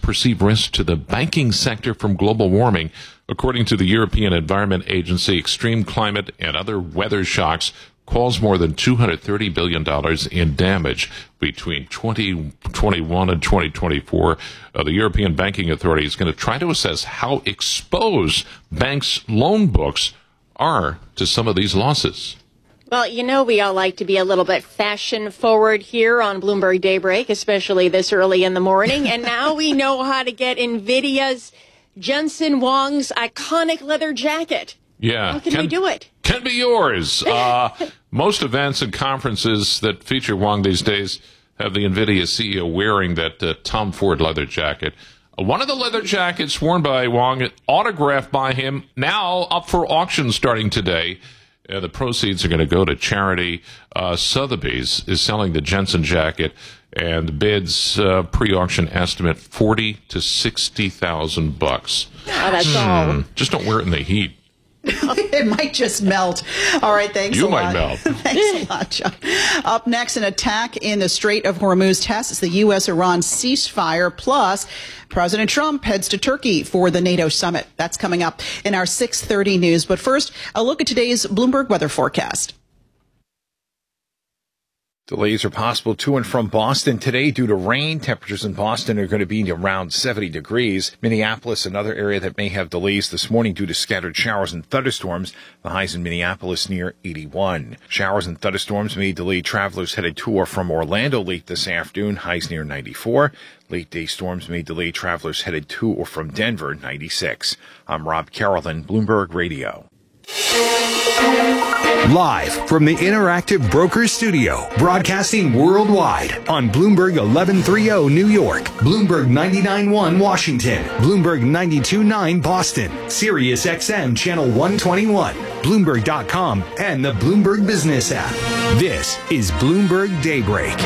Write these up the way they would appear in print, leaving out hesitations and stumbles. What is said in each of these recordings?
perceive risk to the banking sector from global warming. According to the European Environment Agency, extreme climate and other weather shocks cause more than $230 billion in damage between 2021 and 2024. The European Banking Authority is going to try to assess how exposed banks' loan books are to some of these losses. Well, you know, we all like to be a little bit fashion forward here on Bloomberg Daybreak, especially this early in the morning. And now we know how to get NVIDIA's Jensen Huang's iconic leather jacket. Yeah. How can we do it? Can be yours. Most events and conferences that feature Huang these days have the NVIDIA CEO wearing that Tom Ford leather jacket. One of the leather jackets worn by Huang, autographed by him, now up for auction starting today. The proceeds are going to go to charity. Sotheby's is selling the Jensen jacket, and the bids pre-auction estimate $40,000 to $60,000. Oh, that's all. Just don't wear it in the heat. It might just melt. All right, thanks a lot. You might melt. Thanks a lot, John. Up next, an attack in the Strait of Hormuz tests the U.S.-Iran ceasefire. Plus, President Trump heads to Turkey for the NATO summit. That's coming up in our 6:30 news. But first, a look at today's Bloomberg weather forecast. Delays are possible to and from Boston today due to rain. Temperatures in Boston are going to be around 70 degrees. Minneapolis, another area that may have delays this morning due to scattered showers and thunderstorms. The highs in Minneapolis near 81. Showers and thunderstorms may delay travelers headed to or from Orlando late this afternoon. Highs near 94. Late day storms may delay travelers headed to or from Denver, 96. I'm Rob Carrollton, Bloomberg Radio. Live from the Interactive Brokers Studio, broadcasting worldwide on Bloomberg 1130 New York, Bloomberg 99.1 Washington, Bloomberg 92.9 Boston, Sirius XM Channel 121, Bloomberg.com, and the Bloomberg Business app. This is Bloomberg Daybreak.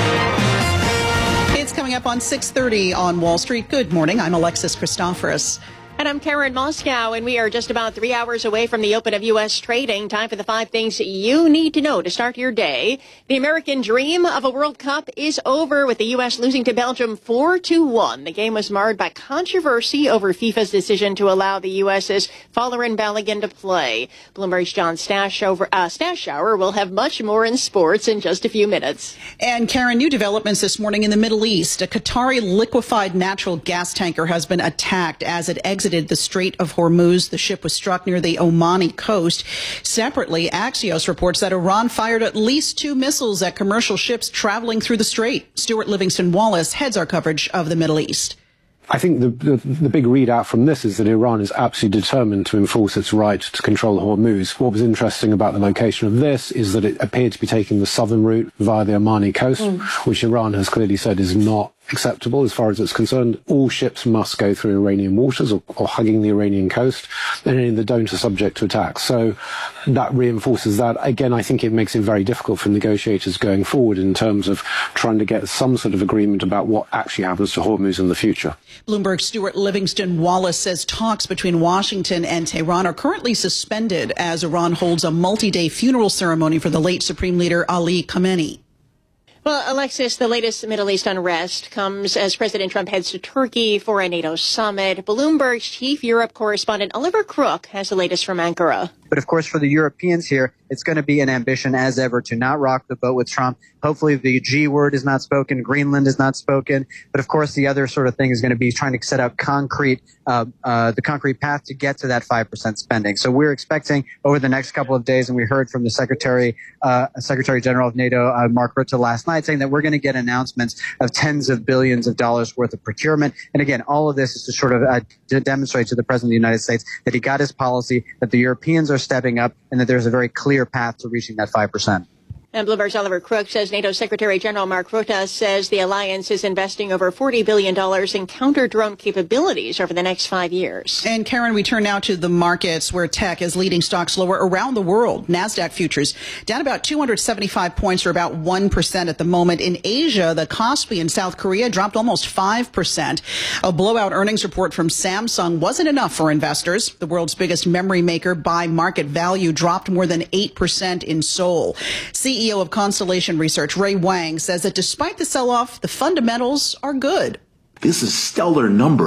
It's coming up on 6:30 on Wall Street. Good morning. I'm Alexis Christoforous. And I'm Karen Moscow, and we are just about 3 hours away from the open of U.S. trading. Time for the 5 things you need to know to start your day. The American dream of a World Cup is over, with the U.S. losing to Belgium 4-1. The game was marred by controversy over FIFA's decision to allow the U.S.'s Folarin Balogun to play. Bloomberg's John Stashower will have much more in sports in just a few minutes. And Karen, new developments this morning in the Middle East. A Qatari liquefied natural gas tanker has been attacked as it exited the Strait of Hormuz. The ship was struck near the Omani coast. Separately, Axios reports that Iran fired at least 2 missiles at commercial ships traveling through the strait. Stuart Livingston Wallace heads our coverage of the Middle East. I think the big readout from this is that Iran is absolutely determined to enforce its right to control Hormuz. What was interesting about the location of this is that it appeared to be taking the southern route via the Omani coast, which Iran has clearly said is not acceptable as far as it's concerned. All ships must go through Iranian waters or hugging the Iranian coast, and any that don't are subject to attack. So that reinforces that. Again, I think it makes it very difficult for negotiators going forward in terms of trying to get some sort of agreement about what actually happens to Hormuz in the future. Bloomberg's Stuart Livingston Wallace says talks between Washington and Tehran are currently suspended as Iran holds a multi-day funeral ceremony for the late Supreme Leader Ali Khamenei. Well, Alexis, the latest Middle East unrest comes as President Trump heads to Turkey for a NATO summit. Bloomberg's chief Europe correspondent Oliver Crook has the latest from Ankara. But of course, for the Europeans here, it's going to be an ambition as ever to not rock the boat with Trump. Hopefully the G word is not spoken. Greenland is not spoken. But of course, the other sort of thing is going to be trying to set out the concrete path to get to that 5% spending. So we're expecting over the next couple of days, and we heard from the Secretary General of NATO, Mark Rutte, last night, saying that we're going to get announcements of tens of billions of dollars worth of procurement. And again, all of this is to sort of to demonstrate to the President of the United States that he got his policy, that the Europeans are stepping up, and that there's a very clear path to reaching that 5%. And Bloomberg's Oliver Crook says NATO Secretary General Mark Rutte says the alliance is investing over $40 billion in counter-drone capabilities over the next 5 years. And Karen, we turn now to the markets where tech is leading stocks lower around the world. NASDAQ futures down about 275 points, or about 1% at the moment. In Asia, the Kospi in South Korea dropped almost 5%. A blowout earnings report from Samsung wasn't enough for investors. The world's biggest memory maker by market value dropped more than 8% in Seoul. CEO of Constellation Research, Ray Wang, says that despite the sell-off, the fundamentals are good. This is stellar number.